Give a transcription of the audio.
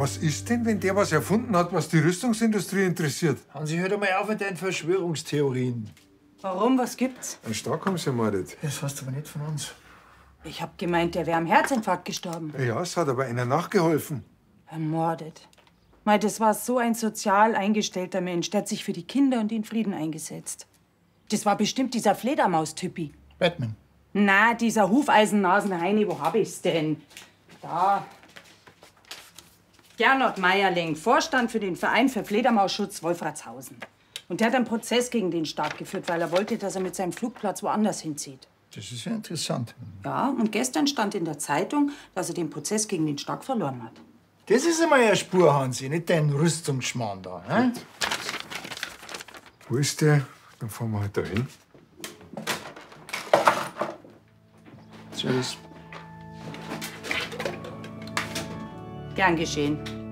Was ist denn, wenn der was erfunden hat, was die Rüstungsindustrie interessiert? Hansi, hör doch mal auf mit deinen Verschwörungstheorien. Warum? Was gibt's? Ein Stark haben sie ermordet. Das weißt aber nicht von uns. Ich hab gemeint, der wäre am Herzinfarkt gestorben. Ja, es hat aber einer nachgeholfen. Ermordet. Mei, das war so ein sozial eingestellter Mensch. Der hat sich für die Kinder und den Frieden eingesetzt. Das war bestimmt dieser Fledermaus-Typi. Batman. Na, dieser Hufeisennasenheini, wo hab ich's denn? Da. Gernot Meierling, Vorstand für den Verein für Fledermausschutz Wolfratshausen. Und der hat einen Prozess gegen den Staat geführt, weil er wollte, dass er mit seinem Flugplatz woanders hinzieht. Das ist ja interessant. Ja, und gestern stand in der Zeitung, dass er den Prozess gegen den Staat verloren hat. Das ist einmal eine Spur, Hansi, nicht dein Rüstungsschmarrn da. Hä? Wo ist der? Dann fahren wir halt da hin. Servus. Gern geschehen.